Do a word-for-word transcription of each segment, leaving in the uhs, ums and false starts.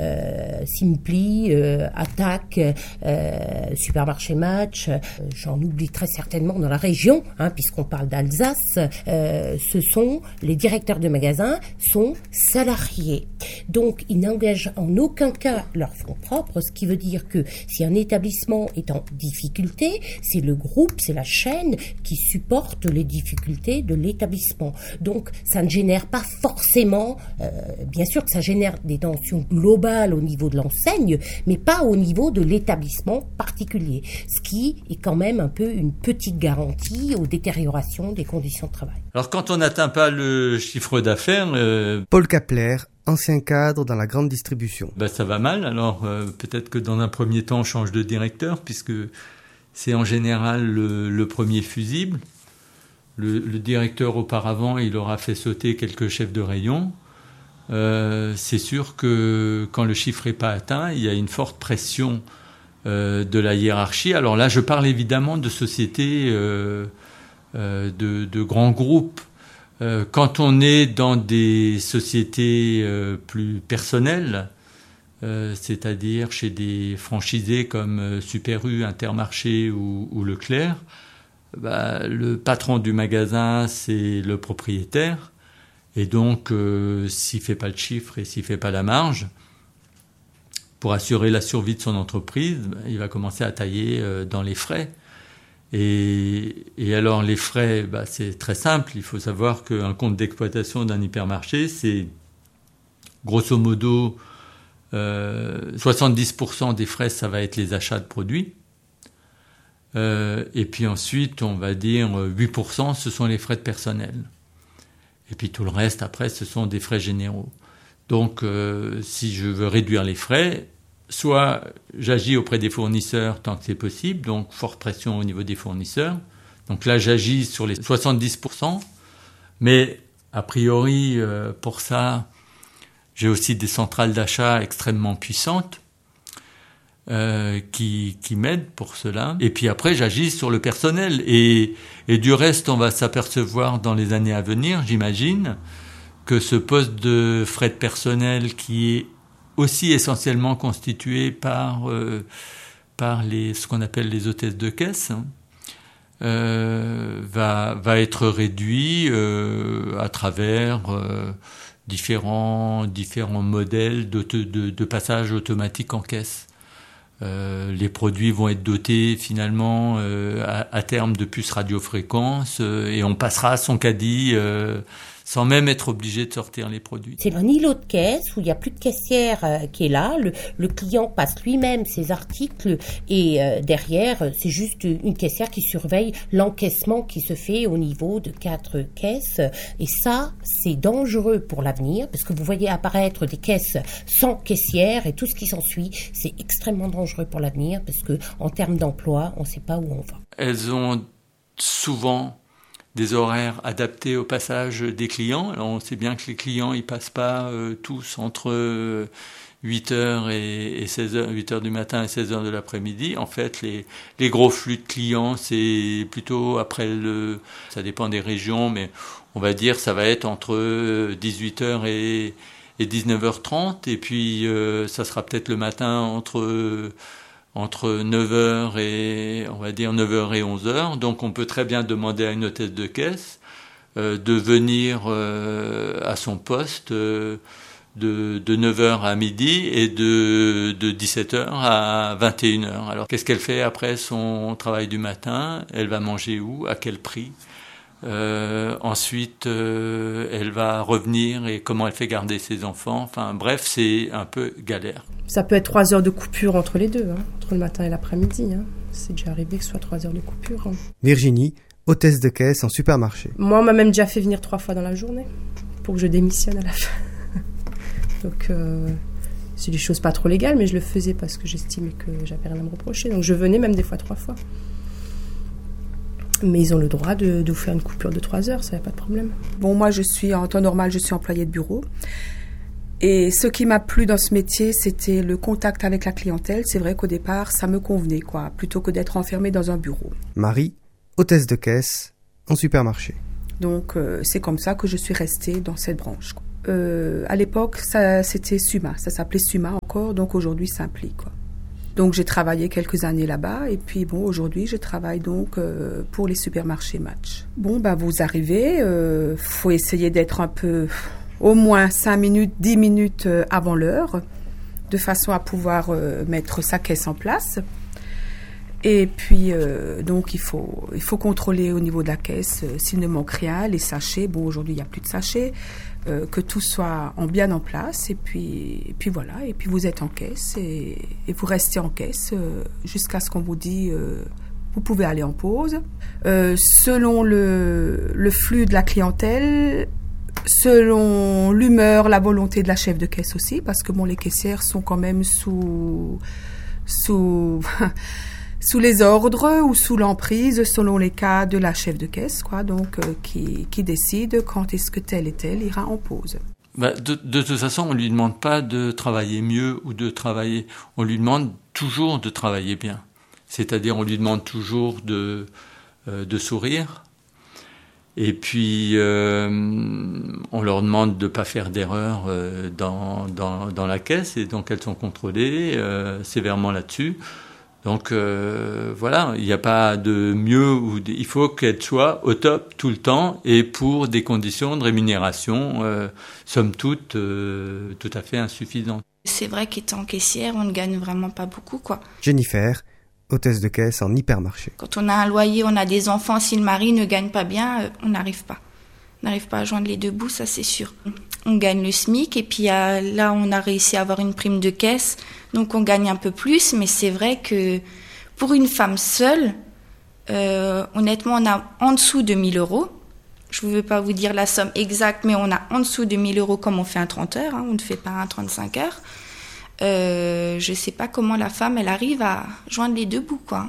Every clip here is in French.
euh, Simply, euh, Attack, euh, Supermarché Match, euh, j'en oublie très certainement dans la région, hein, puisqu'on parle d'Alsace, euh, ce sont les directeurs de magasins sont salariés. Donc, ils n'engagent en aucun cas leurs fonds propres, ce qui veut dire que si un établissement est en difficulté, c'est le groupe, c'est la chaîne qui supporte les difficultés de l'établissement. Donc, ça ne génère pas forcément, euh, bien sûr que ça génère des tensions globales au niveau de l'enseigne, mais pas au niveau de l'établissement particulier, ce qui est quand même un peu une petite garantie aux détériorations des conditions de travail. Alors, quand on n'atteint pas le chiffre d'affaires... Euh... Paul Kapler, ancien cadre dans la grande distribution. Ben, ça va mal, alors euh, peut-être que dans un premier temps, on change de directeur, puisque c'est en général le, le premier fusible. Le, le directeur, auparavant, il aura fait sauter quelques chefs de rayon. Euh, c'est sûr que quand le chiffre n'est pas atteint, il y a une forte pression euh, de la hiérarchie. Alors là, je parle évidemment de sociétés, euh, euh, de, de grands groupes. Euh, quand on est dans des sociétés euh, plus personnelles, euh, c'est-à-dire chez des franchisés comme euh, Super U, Intermarché ou, ou Leclerc, bah, le patron du magasin, c'est le propriétaire. Et donc, euh, s'il ne fait pas le chiffre et s'il ne fait pas la marge, pour assurer la survie de son entreprise, bah, il va commencer à tailler euh, dans les frais. Et, et alors, les frais, bah, c'est très simple. Il faut savoir qu'un compte d'exploitation d'un hypermarché, c'est grosso modo euh, soixante-dix pour cent des frais, ça va être les achats de produits. Euh, et puis ensuite, on va dire huit pour cent, ce sont les frais de personnel. Et puis tout le reste, après, ce sont des frais généraux. Donc, euh, si je veux réduire les frais, soit j'agis auprès des fournisseurs tant que c'est possible, donc forte pression au niveau des fournisseurs. Donc là, j'agis sur les soixante-dix pour cent. Mais a priori, euh, pour ça, j'ai aussi des centrales d'achat extrêmement puissantes. Euh, qui, qui m'aident pour cela. Et puis après, j'agis sur le personnel. Et, et du reste, on va s'apercevoir dans les années à venir, j'imagine, que ce poste de frais de personnel qui est aussi essentiellement constitué par, euh, par les, ce qu'on appelle les hôtesses de caisse, hein, euh, va, va être réduit euh, à travers euh, différents, différents modèles de, de, de passage automatique en caisse. Euh, les produits vont être dotés finalement euh, à, à terme de puces radiofréquences euh, et on passera son caddie euh, sans même être obligé de sortir les produits. C'est un îlot de caisse où il n'y a plus de caissière euh, qui est là. Le, le client passe lui-même ses articles et euh, derrière, c'est juste une caissière qui surveille l'encaissement qui se fait au niveau de quatre caisses. Et ça, c'est dangereux pour l'avenir parce que vous voyez apparaître des caisses sans caissière et tout ce qui s'ensuit, c'est extrêmement dangereux pour l'avenir parce que en termes d'emploi, on ne sait pas où on va. Elles ont souvent des horaires adaptés au passage des clients. Alors on sait bien que les clients, ils passent pas euh, tous entre euh, huit heures et, et seize heures, huit heures du matin et seize heures de l'après-midi. En fait, les, les gros flux de clients, c'est plutôt après le... Ça dépend des régions, mais on va dire ça va être entre dix-huit heures et, et dix-neuf heures trente. Et puis, euh, ça sera peut-être le matin entre... Euh, entre neuf heures et, on va dire, neuf heures et onze heures. Donc, on peut très bien demander à une hôtesse de caisse euh, de venir euh, à son poste euh, de, de neuf heures à midi et de, de dix-sept heures à vingt et une heures. Alors, qu'est-ce qu'elle fait après son travail du matin ? Elle va manger où ? À quel prix ? Euh, ensuite, euh, elle va revenir et comment elle fait garder ses enfants. Enfin, bref, c'est un peu galère. Ça peut être trois heures de coupure entre les deux, hein, entre le matin et l'après-midi. Hein. C'est déjà arrivé que ce soit trois heures de coupure. Hein. Virginie, hôtesse de caisse en supermarché. Moi, on m'a même déjà fait venir trois fois dans la journée pour que je démissionne à la fin. Donc, euh, c'est des choses pas trop légales, mais je le faisais parce que j'estimais que j'avais rien à me reprocher. Donc, je venais même des fois trois fois. Mais ils ont le droit de, de vous faire une coupure de trois heures, ça n'y a pas de problème. Bon, moi, je suis, en temps normal, je suis employée de bureau. Et ce qui m'a plu dans ce métier, c'était le contact avec la clientèle. C'est vrai qu'au départ, ça me convenait, quoi, plutôt que d'être enfermée dans un bureau. Marie, hôtesse de caisse en supermarché. Donc, euh, c'est comme ça que je suis restée dans cette branche, quoi. Euh, à l'époque, ça, c'était Suma. Ça s'appelait Suma encore, donc aujourd'hui Simply, quoi. Donc j'ai travaillé quelques années là-bas et puis bon, aujourd'hui je travaille donc euh, pour les supermarchés Match. Bon, ben vous arrivez, euh, faut essayer d'être un peu, au moins cinq minutes, dix minutes avant l'heure, de façon à pouvoir euh, mettre sa caisse en place. Et puis euh, donc il faut il faut contrôler au niveau de la caisse euh, s'il ne manque rien, les sachets. Bon, aujourd'hui il n'y a plus de sachets. Euh, que tout soit en bien en place et puis, et puis voilà, et puis vous êtes en caisse et, et vous restez en caisse euh, jusqu'à ce qu'on vous dit euh, vous pouvez aller en pause. Euh, selon le, le flux de la clientèle, selon l'humeur, la volonté de la chef de caisse aussi, parce que bon, les caissières sont quand même sous... sous sous les ordres ou sous l'emprise, selon les cas de la chef de caisse, quoi, donc euh, qui, qui décide quand est-ce que tel et tel ira en pause. Bah, de, de toute façon, on lui demande pas de travailler mieux ou de travailler, on lui demande toujours de travailler bien. C'est-à-dire, on lui demande toujours de, euh, de sourire. Et puis, euh, on leur demande de pas faire d'erreur euh, dans, dans, dans la caisse, et donc elles sont contrôlées euh, sévèrement là-dessus. Donc euh, voilà, il n'y a pas de mieux ou de, il faut qu'elle soit au top tout le temps et pour des conditions de rémunération euh, somme toute euh, tout à fait insuffisantes. C'est vrai qu'étant caissière, on ne gagne vraiment pas beaucoup, quoi. Jennifer, hôtesse de caisse en hypermarché. Quand on a un loyer, on a des enfants, si le mari ne gagne pas bien, euh, on n'arrive pas. On n'arrive pas à joindre les deux bouts, ça c'est sûr. On gagne le SMIC et puis euh, là on a réussi à avoir une prime de caisse, donc on gagne un peu plus, mais c'est vrai que pour une femme seule, euh, honnêtement on a en dessous de mille euros. Je ne veux pas vous dire la somme exacte, mais on a en dessous de mille euros comme on fait un trente heures, hein, on ne fait pas un trente-cinq heures. Euh, je ne sais pas comment la femme elle arrive à joindre les deux bouts, quoi.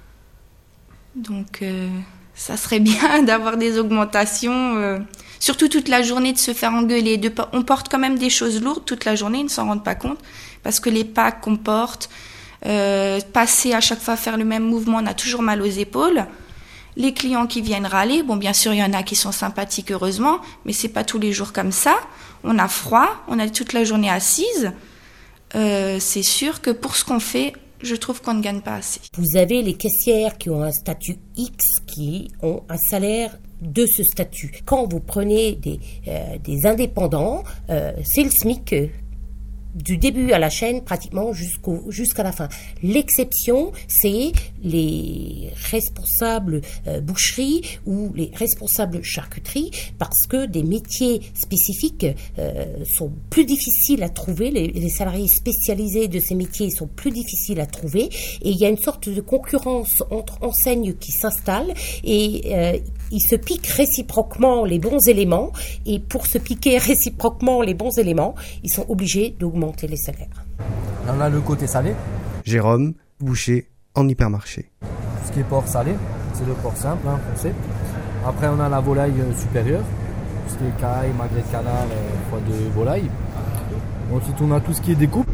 Donc... Euh ça serait bien d'avoir des augmentations, euh, surtout toute la journée de se faire engueuler. De, on porte quand même des choses lourdes toute la journée, ils ne s'en rendent pas compte, parce que les packs qu'on porte, euh, passer à chaque fois faire le même mouvement, on a toujours mal aux épaules. Les clients qui viennent râler, bon bien sûr il y en a qui sont sympathiques heureusement, mais c'est pas tous les jours comme ça. On a froid, on est toute la journée assise. Euh, c'est sûr que pour ce qu'on fait, je trouve qu'on ne gagne pas assez. Vous avez les caissières qui ont un statut X, qui ont un salaire de ce statut. Quand vous prenez des, euh, des indépendants, euh, c'est le SMIC euh, du début à la chaîne, pratiquement jusqu'au, jusqu'à la fin. L'exception, c'est les responsables euh, boucherie ou les responsables charcuterie, parce que des métiers spécifiques euh, sont plus difficiles à trouver. Les, les salariés spécialisés de ces métiers sont plus difficiles à trouver, et il y a une sorte de concurrence entre enseignes qui s'installe, et euh, ils se piquent réciproquement les bons éléments, et pour se piquer réciproquement les bons éléments, ils sont obligés d'augmenter les salaires. On a le côté salé. Jérôme, boucher en hypermarché. Ce qui est porc salé, c'est le porc simple, hein, foncé. Après, on a la volaille supérieure, tout ce qui est caille, magret de canard, euh, foie de volaille. Ensuite, on a tout ce qui est découpe.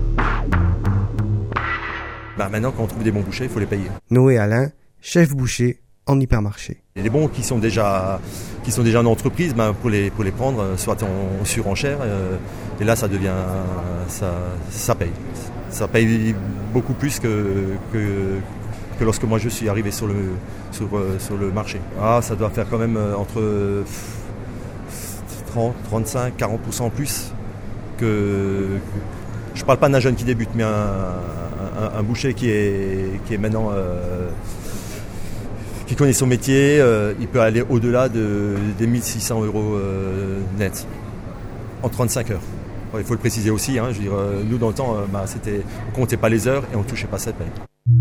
Bah maintenant, quand on trouve des bons bouchers, il faut les payer. Noé Alain, chef boucher en hypermarché. Et les bons qui sont déjà, qui sont déjà en entreprise, bah, pour, les, pour les prendre, soit en, en surenchère, euh, et là ça devient, ça, ça paye. Ça paye beaucoup plus que, que, que lorsque moi je suis arrivé sur le, sur, sur le marché. Ah, ça doit faire quand même entre trente, trente-cinq, quarante pour cent plus que, que je parle pas d'un jeune qui débute, mais un, un, un boucher qui est, qui est maintenant euh, qui connaît son métier, euh, il peut aller au-delà de, des mille six cents euros euh, net en trente-cinq heures. Il faut le préciser aussi, hein, je veux dire, euh, nous dans le temps, euh, bah, c'était, on comptait pas les heures et on ne touchait pas cette paye.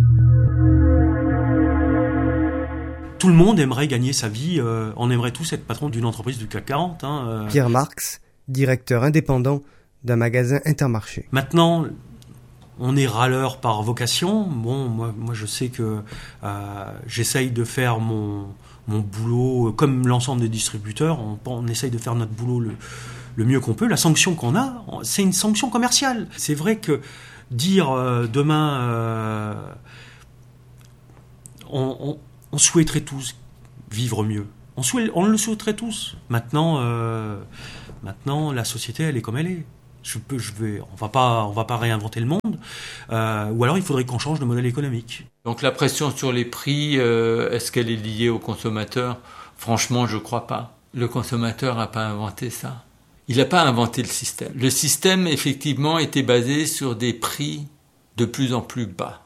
Tout le monde aimerait gagner sa vie, euh, on aimerait tous être patron d'une entreprise du C A C quarante. Hein, euh. Pierre Marx, directeur indépendant d'un magasin Intermarché. Maintenant, on est râleur par vocation. Bon, moi, moi je sais que euh, j'essaye de faire mon, mon boulot, comme l'ensemble des distributeurs, on, on essaye de faire notre boulot le, le mieux qu'on peut. La sanction qu'on a, c'est une sanction commerciale. C'est vrai que dire euh, demain, euh, on, on, on souhaiterait tous vivre mieux. On, souhaite, on le souhaiterait tous. Maintenant, euh, maintenant, la société, elle est comme elle est. Je peux, je vais, on va pas, on va pas réinventer le monde. Euh, ou alors, il faudrait qu'on change de modèle économique. Donc la pression sur les prix, euh, est-ce qu'elle est liée au consommateur ? Franchement, je crois pas. Le consommateur n'a pas inventé ça. Il n'a pas inventé le système. Le système, effectivement, était basé sur des prix de plus en plus bas.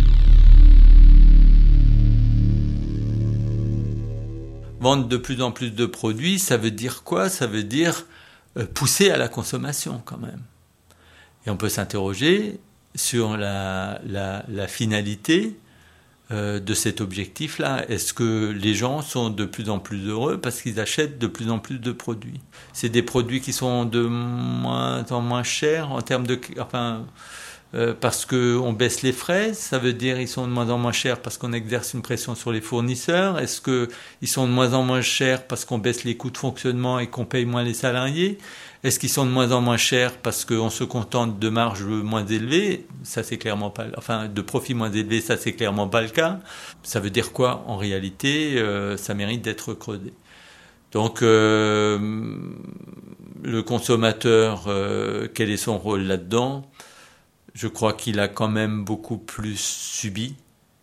Vendre de plus en plus de produits, ça veut dire quoi ? Ça veut dire euh, pousser à la consommation quand même. Et on peut s'interroger sur la, la, la finalité euh, de cet objectif-là. Est-ce que les gens sont de plus en plus heureux parce qu'ils achètent de plus en plus de produits ? C'est des produits qui sont de moins en moins chers en termes de... Enfin, euh, parce qu'on baisse les frais, ça veut dire qu'ils sont de moins en moins chers parce qu'on exerce une pression sur les fournisseurs. Est-ce qu'ils sont de moins en moins chers parce qu'on baisse les coûts de fonctionnement et qu'on paye moins les salariés ? Est-ce qu'ils sont de moins en moins chers parce qu'on se contente de marges moins élevées ? Ça, c'est clairement pas, enfin, de profits moins élevés, ça, c'est clairement pas le cas. Ça veut dire quoi ? En réalité, euh, ça mérite d'être creusé. Donc, euh, le consommateur, euh, quel est son rôle là-dedans ? Je crois qu'il a quand même beaucoup plus subi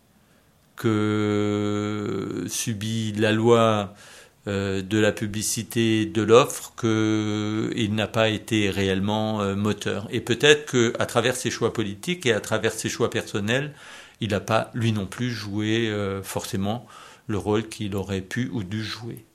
que subi la loi euh, de la publicité de l'offre, qu'il n'a pas été réellement euh, moteur. Et peut-être qu'à travers ses choix politiques et à travers ses choix personnels, il n'a pas, lui non plus, joué euh, forcément le rôle qu'il aurait pu ou dû jouer.